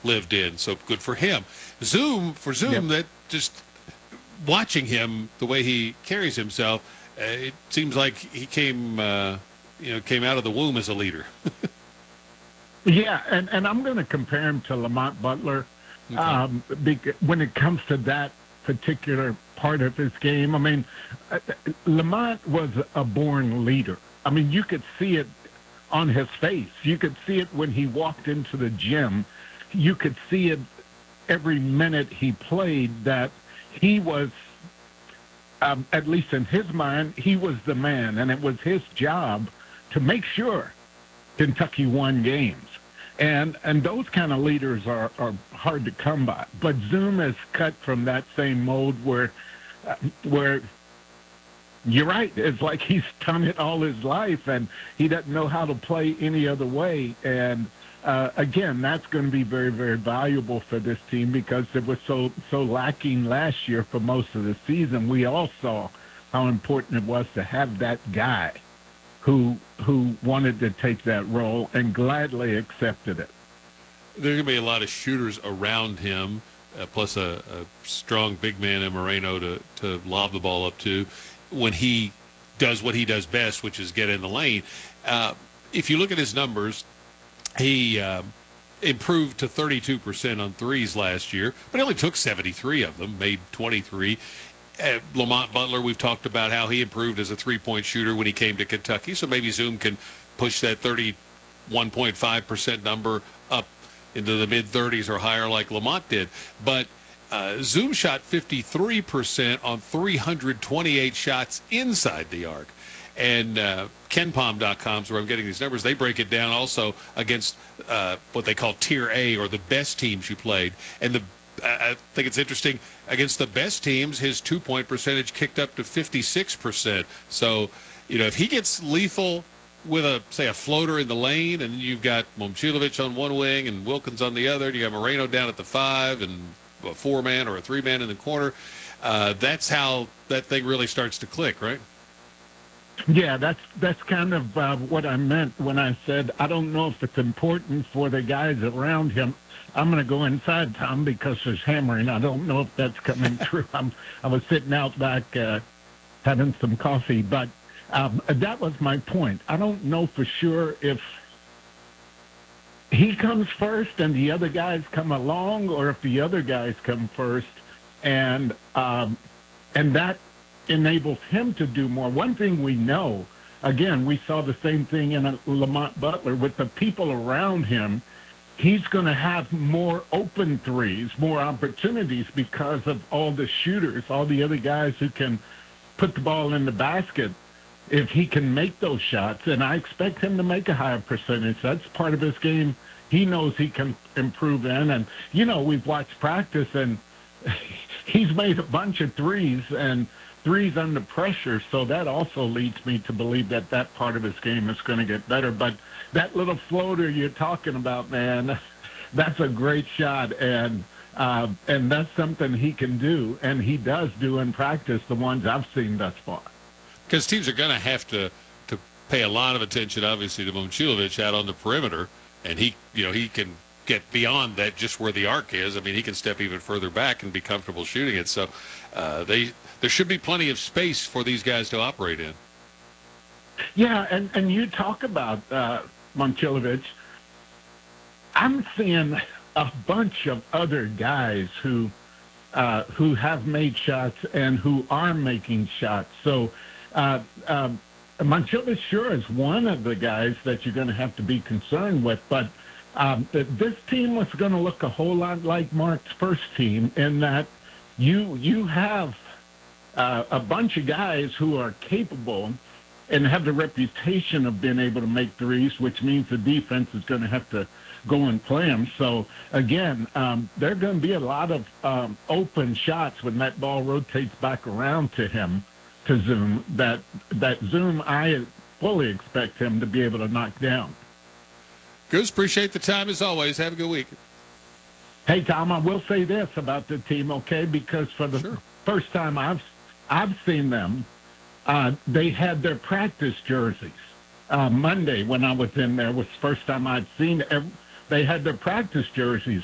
lived in. So good for him. Zoom, Yep. that just watching him, the way he carries himself, it seems like he came out of the womb as a leader. Yeah, and I'm going to compare him to Lamont Butler Okay. when it comes to that particular part of his game. I mean, uh, Lamont was a born leader. I mean, you could see it on his face. You could see it when he walked into the gym. You could see it every minute he played that he was, at least in his mind, he was the man, and it was his job to make sure Kentucky won games. And those kind of leaders are hard to come by. But Zoom is cut from that same mold where you're right. It's like he's done it all his life, and he doesn't know how to play any other way. And again, that's going to be very, very valuable for this team because it was so lacking last year for most of the season. We all saw how important it was to have that guy who wanted to take that role and gladly accepted it. There's going to be a lot of shooters around him, plus a strong big man in Moreno to lob the ball up to when he does what he does best, which is get in the lane. If you look at his numbers, he improved to 32% on threes last year, but he only took 73 of them, made 23. Lamont Butler, we've talked about how he improved as a three-point shooter when he came to Kentucky, so maybe Zoom can push that 31.5% number up into the mid-30s or higher like Lamont did. But Zoom shot 53% on 328 shots inside the arc. And KenPom.com is where I'm getting these numbers. They break it down also against what they call Tier A, or the best teams you played. And I think it's interesting, against the best teams, his two-point percentage kicked up to 56%. So, if he gets lethal with a floater in the lane, and you've got Momcilovic on one wing and Wilkins on the other, and you got Moreno down at the 5 and a 4-man or a 3-man in the corner, that's how that thing really starts to click, right? Yeah, that's kind of what I meant when I said I don't know if it's important for the guys around him. I'm going to go inside, Tom, because there's hammering. I don't know if that's coming true. I was sitting out back having some coffee, but that was my point. I don't know for sure if he comes first and the other guys come along, or if the other guys come first, and that enables him to do more. One thing we know, again, we saw the same thing in Lamont Butler with the people around him. He's going to have more open threes, more opportunities because of all the shooters, all the other guys who can put the ball in the basket. If he can make those shots, and I expect him to make a higher percentage, that's part of his game he knows he can improve in. And, we've watched practice, and he's made a bunch of threes, and threes under pressure, so that also leads me to believe that part of his game is going to get better. But that little floater you're talking about, man, that's a great shot, and that's something he can do, and he does do in practice, the ones I've seen thus far. Because teams are going to have to pay a lot of attention, obviously, to Momcilovic out on the perimeter, and he can get beyond that, just where the arc is. I mean, he can step even further back and be comfortable shooting it. So there should be plenty of space for these guys to operate in. Yeah, and you talk about Momcilovic. I'm seeing a bunch of other guys who have made shots and who are making shots. So Momcilovic sure is one of the guys that you're going to have to be concerned with, but this team was going to look a whole lot like Mark's first team in that you have a bunch of guys who are capable and have the reputation of being able to make threes, which means the defense is going to have to go and play them. So, again, there are going to be a lot of open shots when that ball rotates back around to him, to Zoom, that Zoom I fully expect him to be able to knock down. Goose, appreciate the time as always. Have a good week. Hey, Tom, I will say this about the team, okay, because for the first time I've seen them, they had their practice jerseys. Monday when I was in there was the first time I'd seen they had their practice jerseys